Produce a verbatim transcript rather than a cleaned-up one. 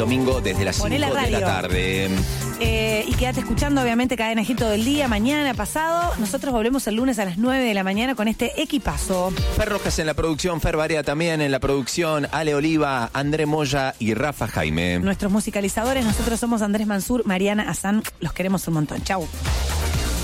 domingo desde las Poné cinco la de la radio. tarde. Eh, y quédate escuchando, obviamente, Cadena Hit todo el día, mañana, pasado. Nosotros volvemos el lunes a las nueve de la mañana con este equipazo. Fer Rojas en la producción, Fer Barea también en la producción, Ale Oliva, André Moya y Rafa Jaime. Nuestros musicalizadores, nosotros somos Andrés Mansur, Mariana Azán. Los queremos un montón. Chau.